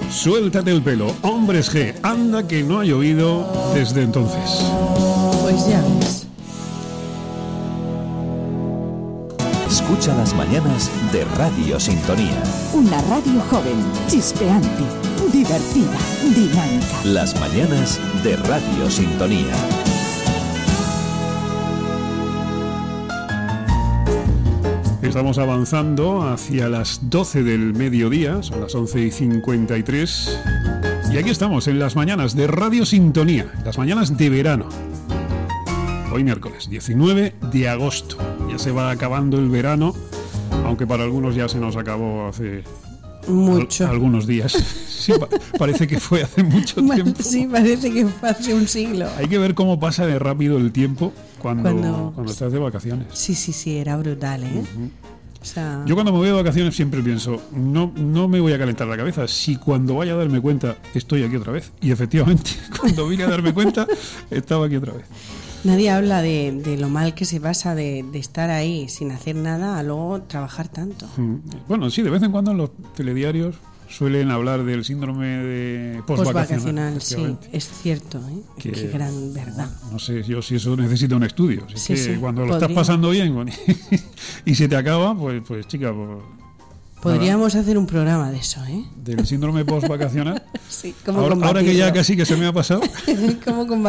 Suéltate el pelo, Hombres G. Anda que no ha llovido desde entonces. Pues ya ves. Escucha las mañanas de Radio Sintonía. Una radio joven, chispeante, divertida, dinámica. Las mañanas de Radio Sintonía. Estamos avanzando hacia las 12 del mediodía, son las 11:53. Y aquí estamos en las mañanas de Radio Sintonía, las mañanas de verano. Hoy miércoles 19 de agosto. Ya se va acabando el verano, aunque para algunos ya se nos acabó hace algunos días. Sí, parece que fue hace mucho tiempo. Sí, parece que fue hace un siglo. Hay que ver cómo pasa de rápido el tiempo cuando estás de vacaciones. Sí, era brutal, ¿eh? Uh-huh. O sea... Yo cuando me voy de vacaciones siempre pienso, no me voy a calentar la cabeza, si cuando vaya a darme cuenta estoy aquí otra vez. Y efectivamente, cuando vine a darme cuenta, estaba aquí otra vez. Nadie habla de lo mal que se pasa de estar ahí sin hacer nada a luego trabajar tanto. Bueno, sí, de vez en cuando en los telediarios suelen hablar del síndrome de postvacacional. Sí, es cierto, ¿eh? Qué gran verdad. No sé yo si eso necesita un estudio. Si sí, cuando lo estás pasando bien y se te acaba, pues chica... Podríamos hacer un programa de eso, ¿eh? Del síndrome postvacacional. Sí, ahora que ya casi que se me ha pasado. ¿Cómo combatirlo?